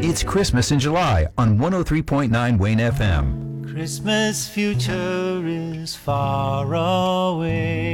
It's Christmas in July on 103.9 Wayne FM. Christmas future is far away.